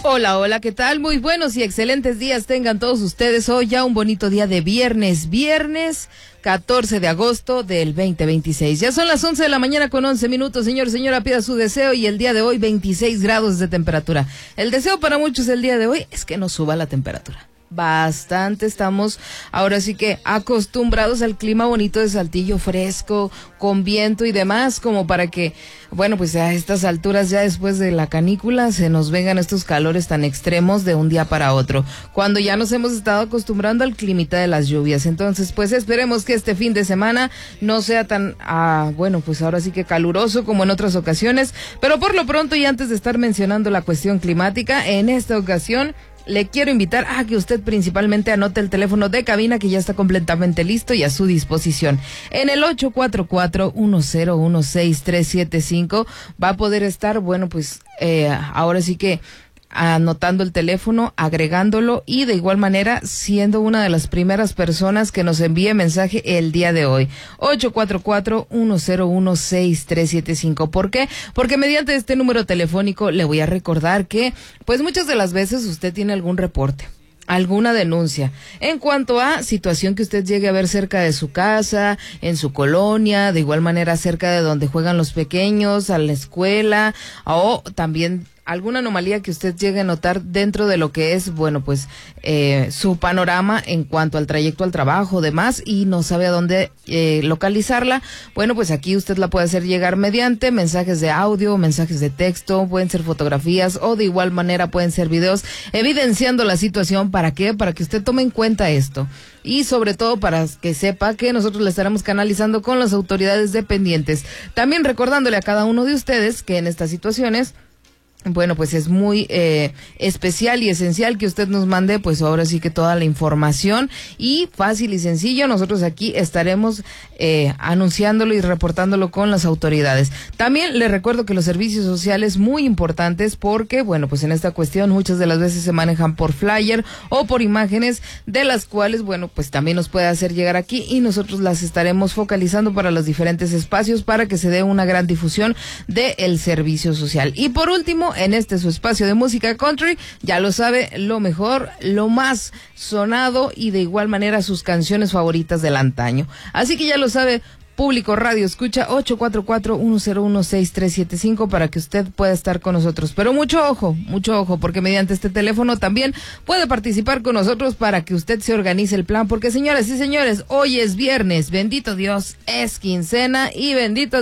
Hola, hola, ¿qué tal? Muy buenos y excelentes días tengan todos ustedes. Hoy ya un bonito día de viernes 14 de agosto del 2026. Ya son las 11 de la mañana con 11 minutos. Señor, señora, pida su deseo y el día de hoy 26 grados de temperatura. El deseo para muchos el día de hoy es que no suba la temperatura. Bastante estamos ahora sí que acostumbrados al clima bonito de Saltillo, fresco, con viento y demás, como para que, bueno, pues a estas alturas ya después de la canícula se nos vengan estos calores tan extremos de un día para otro, cuando ya nos hemos estado acostumbrando al climita de las lluvias. Entonces, pues esperemos que este fin de semana no sea tan, bueno, pues ahora sí que caluroso como en otras ocasiones, pero por lo pronto y antes de estar mencionando la cuestión climática, en esta ocasión le quiero invitar a que usted principalmente anote el teléfono de cabina que ya está completamente listo y a su disposición. En el 844-1016-375 va a poder estar, bueno, pues ahora sí que anotando el teléfono, agregándolo y de igual manera siendo una de las primeras personas que nos envíe mensaje el día de hoy. 844-1016-375. ¿Por qué? Porque mediante este número telefónico le voy a recordar que pues muchas de las veces usted tiene algún reporte, alguna denuncia en cuanto a situación que usted llegue a ver cerca de su casa, en su colonia, de igual manera cerca de donde juegan los pequeños, a la escuela, o también alguna anomalía que usted llegue a notar dentro de lo que es, bueno, pues su panorama en cuanto al trayecto al trabajo, demás, y no sabe a dónde localizarla. Bueno, pues aquí usted la puede hacer llegar mediante mensajes de audio, mensajes de texto, pueden ser fotografías o de igual manera pueden ser videos evidenciando la situación. ¿Para qué? Para que usted tome en cuenta esto. Y sobre todo para que sepa que nosotros la estaremos canalizando con las autoridades dependientes. También recordándole a cada uno de ustedes que en estas situaciones, bueno, pues es muy especial y esencial que usted nos mande, pues ahora sí que toda la información, y fácil y sencillo, nosotros aquí estaremos anunciándolo y reportándolo con las autoridades. También le recuerdo que los servicios sociales muy importantes porque, bueno, pues en esta cuestión muchas de las veces se manejan por flyer o por imágenes de las cuales, bueno, pues también nos puede hacer llegar aquí y nosotros las estaremos focalizando para los diferentes espacios para que se dé una gran difusión del servicio social. Y por último, en este su espacio de música country, ya lo sabe, lo mejor, lo más sonado y de igual manera sus canciones favoritas del antaño. Así que ya lo sabe, público radio escucha 844-1016-375 para que usted pueda estar con nosotros. Pero mucho ojo, porque mediante este teléfono también puede participar con nosotros para que usted se organice el plan, porque señoras y señores, hoy es viernes, bendito Dios, es quincena y bendito